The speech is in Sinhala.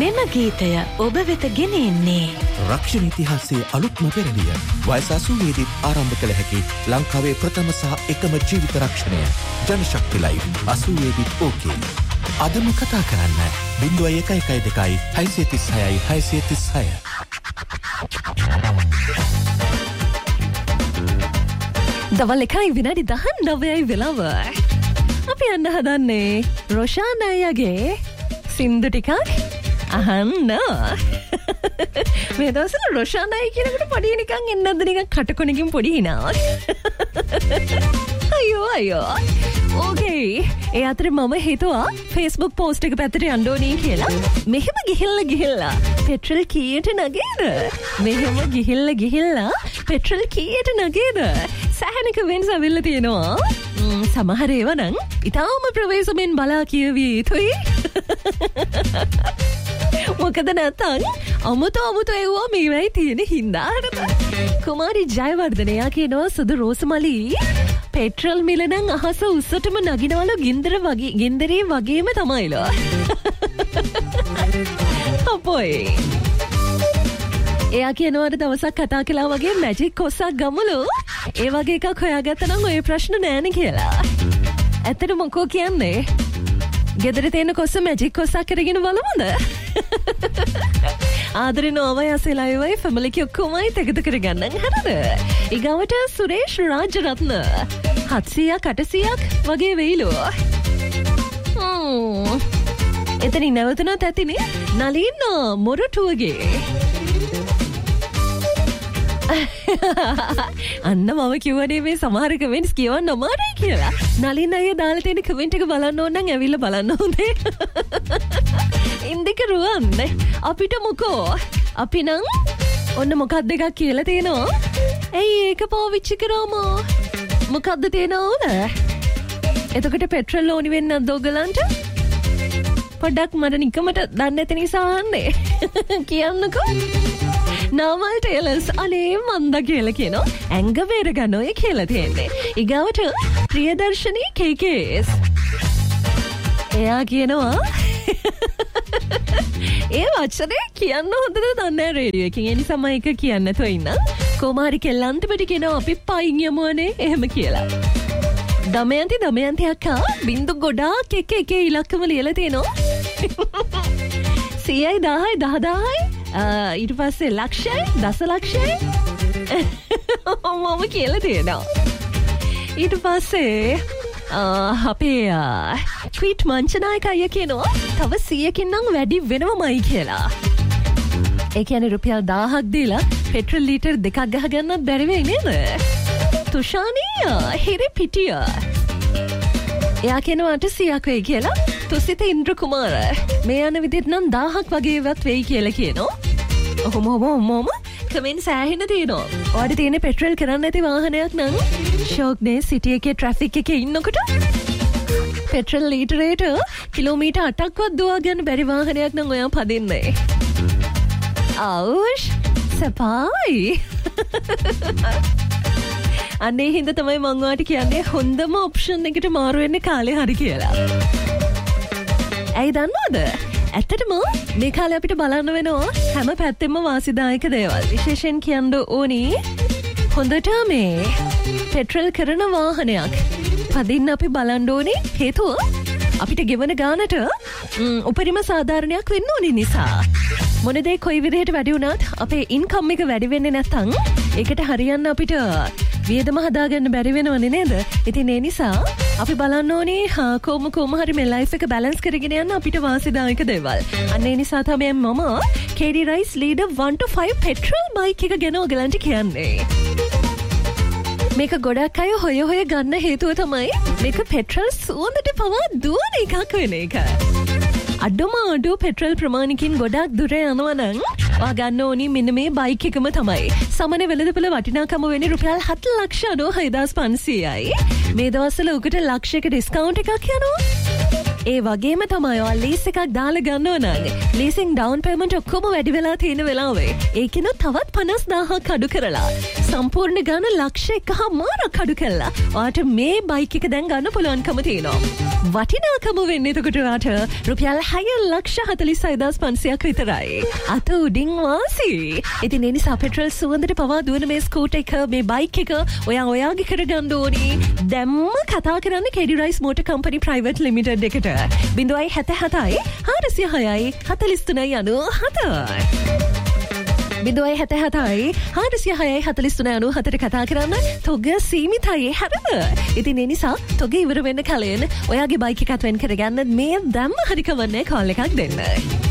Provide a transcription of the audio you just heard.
මෙම ගීතය ඔබ වෙත ගෙනෙන්නේ රක්ෂණ ඉතිහාසයේ අලුත්ම පෙරළිය. වයස 80 දී ආරම්භ කළ හැකි ලංකාවේ ප්‍රථම සහ එකම ජීවිත රක්ෂණය ජනශක්ති ලයිව් 80 දී ඕකේ. අදම කතා කරන්න 0112 636 636. දවල් 1:19 වෙලාව. අපි යන්න හදන්නේ රොෂාන් අයියාගේ සින්දු ටිකක් අහන්න. මේ දවස්වල රොෂාන් අයියා කියනකොට පොඩි නිකන් එන්නද නිකන් කටකොණකින් පොඩි හිනාවක්. අයියෝ. ඕකේ. ඒ අතරේ මම හිතුවා Facebook post එක පැත්තට යන්න ඕනේ කියලා. මෙහෙම ගිහිල්ලා පෙට්‍රල් කීයට නගේද? මෙහෙම ගිහිල්ලා පෙට්‍රල් කීයට නගේද? සෑහෙනක වෙනස අවිල්ල තියෙනවා. සමහර ඒවා නම් ඉතාම ප්‍රවේශමෙන් බලා කියවිය යුතුයි. මොකද නැත්තම් අමුතු ඒවා මේවයි තියෙන හින්දා. කුමාරි ජයවර්ධනයා කියනවා සුදු රෝසමලි පෙට්‍රල් මිල නම් අහස උස්සටම නගිනවලු ගින්දරේ වගේම තමයිලෝ. අපොයි. එයා කියනවාට දවසක් කතා කළා වගේ මැජික් කොස්සක් ගමුලු. ඒ වගේ එකක් හොයාගත්තා නම් ඔය ප්‍රශ්න නෑනේ කියලා. ඇත්තට මොකෝ කියන්නේ? ගෙදර තියෙන කොස්ස මැජික් කොස්සක් කරගෙන බලමුද? ආදරේ නෝවයි ලයිවයි ෆැමිලි ඔක්කොමයි එකතු කරගන්න හරිද? ඊගවට සුරේෂ් රාජරත්න 700ක් 800ක් වගේ වෙයිලු. එතනින් නැවතුනත් ඇතිනේ නලින් මොරටුවගේ. අන්න මම කිව්වනේ මේ සමහර කමෙන්ට්ස් කියවන්න අමාරුයි කියලා. නලින් අයියා දාලා තියෙන කමෙන්ට් එක බලන්න ඕන නම් ඇවිල්ලා බලන්න හොඳේ. ඉන්දික රුවන් අපිට මොකෝ? අපි නම් ඔන්න මොකක්ද එකක් කියලා තියෙනවා. ඇයි ඒක පාවිච්චි කරාම? මොකක්ද තියෙනවද? එතකොට පෙට්‍රල් ඕනි වෙන්නේ නැද්ද ඔයගලන්ට? පොඩ්ඩක් මට නිකමට දන්නේ නැති නිසා අහන්නේ. කියන්නකෝ. නාමල් ටේලර්ස් අනේ මන්ද කියලා කියනවා. ඇංග වේර ගන්න ඔය කියලා තියෙන්නේ. ඊගාවට ප්‍රියදර්ශනී KKS. එයා කියනවා ඒ වචනේ කියන්න හොඳද දන්නේ රේඩියෝ එකකින්. ඒ නිසා මම එක කියන්න නැතුව ඉන්නම්. කොමාරි කෙල්ලන්ටපටි කියනවා අපි පයින් යමුනේ එහෙම කියලා. දමයන්ති අක්කා බින්දු ගොඩාක් එක ඉලක්කම ලියලා තියෙනවා. 100යි 10යි 10000යි ඊට පස්සේ ලක්ෂයි දසලක්ෂයි මම කියලා තියෙනවා. ඊට පස්සේ අපේ ට්වීට් මංචනායක අයියා කියනවා තව 100කින් නම් වැඩි වෙනවමයි කියලා. ඒ කියන්නේ රුපියල් 1000ක් දීලා පෙට්‍රල් ලීටර් 2ක් ගහගන්නත් බැරි වෙයි නේද? තුෂානී හිරි පිටිය. එයා කියනවා 800ක් වෙයි කියලා. තුසිත ඉන්ද්‍ර කුමාර මේ යන විදිහට නම් 1000ක් වගේවත් වෙයි කියලා කියනවා. ඔහොම කමෙන්ට් සෑහෙන තියෙනවා. ඔයාලට තියෙන පෙට්‍රල් කරන්න නැති වාහනයක් නම් ෂොක් නේ සිටි එකේ ට්‍රැෆික් එකේ ඉන්නකොට පෙට්‍රල් ලීටරයට කිලෝමීටර් 8ක්වත් දුවා ගන්න බැරි වාහනයක් නම් ඔයා පදින්නේ. අවුෂ් සපයි. අනේ හින්දා තමයි මං ඔයාලට කියන්නේ හොඳම ඔප්ෂන් එකට මාරු වෙන්න කාලේ හරි කියලා. ඇයි දන්නවද? ඇත්තටම මේ කාලේ අපිට බලන්න වෙනවා හැම පැත්තෙම වාසිදායක දේවල්. විශේෂයෙන් කියන්න ඕනි හොඳට මේ පෙට්‍රල් කරන වාහනයක් පදින්න අපි බලන්න ඕනේ. හේතුව අපිට ගෙවන ගානට උපරිම සාධාරණයක් වෙන්න ඕනේ නිසා. මොන දේ කොයි විදිහට වැඩි වුණත් අපේ ඉන්කම් එක වැඩි වෙන්නේ නැත්නම් ඒකට හරියන්න අපිට වියදම හදාගන්න බැරි වෙනවනේ නේද? ඉතින් ඒ නිසා අපි බලන්න ඕනේ කොහොම හරි මේ ලයිෆ් එක බැලන්ස් කරගෙන යන්න අපිට වාසිදායක දේවල්. අන්න ඒ නිසා තමයි මම KD Rice Leader 1 to 5 petrol bike එක ගැන ඔයගලන්ට කියන්නේ. මේක ගොඩක් අය හොය ගන්න හේතුව තමයි මේක පෙට්‍රල් සුවඳට පවා දුවන එකක් වෙන එක. අඩුම පෙට්‍රල් ප්‍රමාණිකින් ගොඩක් දුර යනවා නම් ඔයා ගන්න ඕනි මෙන්න මේ බයික් එකම තමයි. සමන වෙළඳපොළ වටිනාකම වෙන්නේ රුපියල් 7,96,500යි. මේ දවස්වල උකට ලක්ෂයක ඩිස්කවුන්ට් එකක් යනවා. ඒ වගේම තමයි ඔයා ලීස් එකක් දාලා ගන්නව නම් ලීසින් ඩවුන් පේමන්ට් ඔක්කොම වැඩි වෙලා තියෙන වෙලාවේ ඒකිනු තවත් 50,000ක් අඩු කරලා සම්පූර්ණ ගාන ලක්ෂ 1.5 කළා. ඔයාට මේ බයික් එක දැන් ගන්න පුළුවන්කම තියෙනවා. වටිනාකම වෙන්නේ එතකොට ඔයාට රුපියල් 6,46,500ක් විතරයි. අත උඩින් වාසි. ඉතින් ඒ නිසා පෙට්‍රල් සුවඳට පවා දුවන මේ ස්කූටර් එක, මේ බයික් එක ඔයාගේ කරගන්න ඕනි. දැම්ම කතා කරන්න කෙඩි rice motor company private limited එකට 077 406 43 97 077 406 43 97 කතා කරන්න. තොග සීමිතයි හැරම. ඉතින් ඒ නිසා තොග ඉවර වෙන්න කලින් ඔයාගේ බයික් එකත් වෙන් කරගන්න මේ දැම්ම හරි කවන්නේ කෝල් එකක් දෙන්න.